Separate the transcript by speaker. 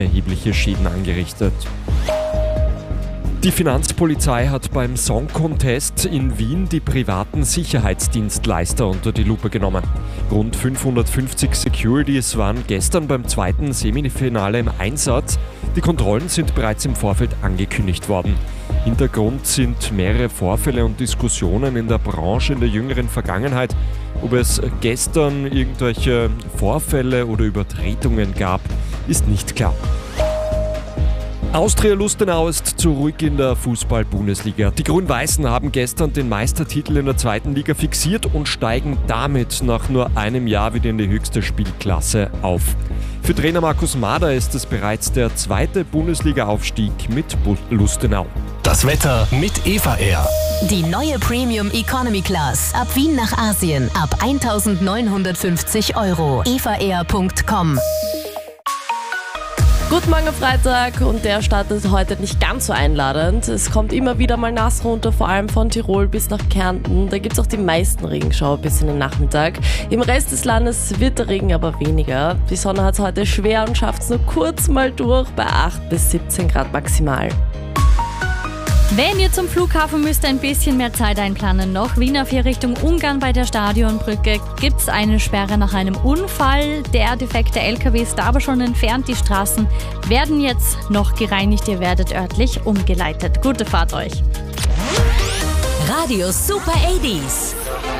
Speaker 1: erhebliche Schäden angerichtet. Die Finanzpolizei hat beim Song Contest in Wien die privaten Sicherheitsdienstleister unter die Lupe genommen. Rund 550 Securities waren gestern beim zweiten Semifinale im Einsatz. Die Kontrollen sind bereits im Vorfeld angekündigt worden. Hintergrund sind mehrere Vorfälle und Diskussionen in der Branche in der jüngeren Vergangenheit. Ob es gestern irgendwelche Vorfälle oder Übertretungen gab, ist nicht klar. Austria Lustenau ist zurück in der Fußball-Bundesliga. Die Grün-Weißen haben gestern den Meistertitel in der zweiten Liga fixiert und steigen damit nach nur einem Jahr wieder in die höchste Spielklasse auf. Für Trainer Markus Mader ist es bereits der zweite Bundesliga-Aufstieg mit Lustenau.
Speaker 2: Das Wetter mit Eva Air.
Speaker 3: Die neue Premium Economy Class. Ab Wien nach Asien. Ab 1.950 €. evaair.com.
Speaker 4: Guten Morgen am Freitag und der startet heute nicht ganz so einladend. Es kommt immer wieder mal nass runter, vor allem von Tirol bis nach Kärnten. Da gibt es auch die meisten Regenschauer bis in den Nachmittag. Im Rest des Landes wird der Regen aber weniger. Die Sonne hat es heute schwer und schafft es nur kurz mal durch bei 8 bis 17 Grad maximal.
Speaker 5: Wenn ihr zum Flughafen müsst, ein bisschen mehr Zeit einplanen noch. Wien auf hier Richtung Ungarn bei der Stadionbrücke gibt es eine Sperre nach einem Unfall. Der defekte LKW ist aber schon entfernt. Die Straßen werden jetzt noch gereinigt. Ihr werdet örtlich umgeleitet. Gute Fahrt euch.
Speaker 3: Radio Super 80s.